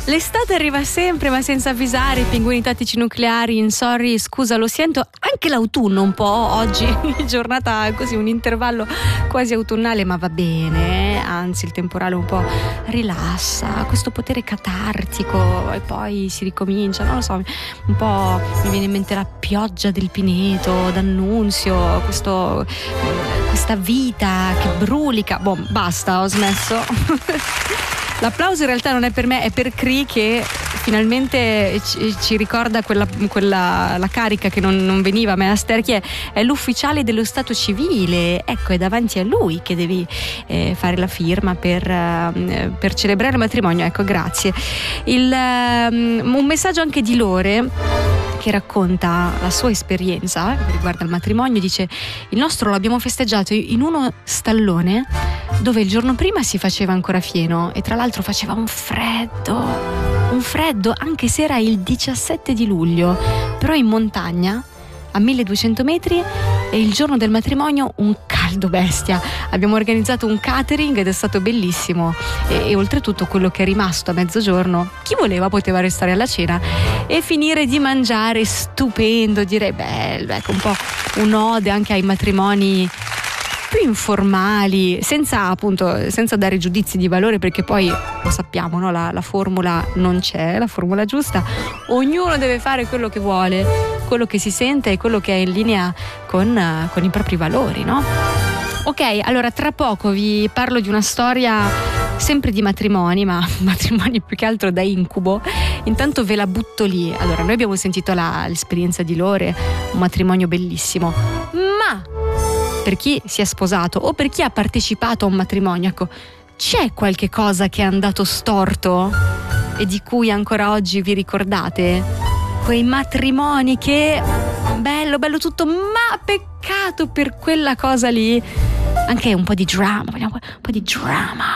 L'estate arriva sempre, ma senza avvisare. I pinguini tattici nucleari, sorry, scusa, lo sento. Anche l'autunno un po' oggi, giornata così, un intervallo quasi autunnale, ma va bene. Anzi, il temporale un po' rilassa, questo potere catartico, e poi si ricomincia, non lo so, un po' mi viene in mente la pioggia del Pineto, d'Annunzio, questa vita che brulica. Boh, basta, ho smesso. L'applauso in realtà non è per me, è per Cree, che finalmente ci ricorda la carica che non veniva mai a Sterchi. È l'ufficiale dello stato civile, ecco, è davanti a lui che devi fare la firma per celebrare il matrimonio. Ecco, grazie. Un messaggio anche di Lore, che racconta la sua esperienza riguardo al matrimonio. Dice: il nostro l'abbiamo festeggiato in uno stallone dove il giorno prima si faceva ancora fieno e tra l'altro faceva un freddo anche se era il 17 di luglio, però in montagna a 1200 metri, e il giorno del matrimonio un caldo bestia. Abbiamo organizzato un catering ed è stato bellissimo, e oltretutto quello che è rimasto a mezzogiorno, chi voleva poteva restare alla cena e finire di mangiare. Stupendo, direi bello, ecco, un po' un'ode anche ai matrimoni più informali, senza dare giudizi di valore, perché poi lo sappiamo, no? La formula non c'è, la formula giusta. Ognuno deve fare quello che vuole, quello che si sente e quello che è in linea con i propri valori, no? Ok, allora tra poco vi parlo di una storia sempre di matrimoni, ma matrimoni più che altro da incubo. Intanto ve la butto lì. Allora, noi abbiamo sentito l'esperienza di Lore, un matrimonio bellissimo, ma per chi si è sposato o per chi ha partecipato a un matrimonio, ecco, c'è qualche cosa che è andato storto e di cui ancora oggi vi ricordate? Quei matrimoni che bello tutto, ma peccato per quella cosa lì. Anche un po' di drama, vogliamo un po' di drama.